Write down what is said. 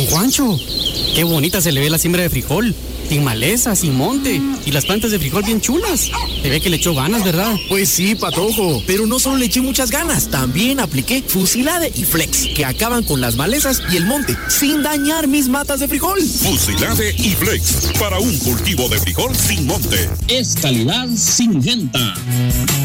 Juancho, qué bonita se le ve la siembra de frijol. Sin maleza, sin monte. Y las plantas de frijol bien chulas. Se ve que le echó ganas, ¿verdad? Pues sí, Patojo. Pero no solo le eché muchas ganas, también apliqué Fusilade y Flex, que acaban con las malezas y el monte, sin dañar mis matas de frijol. Fusilade y Flex, para un cultivo de frijol sin monte. Es calidad Syngenta.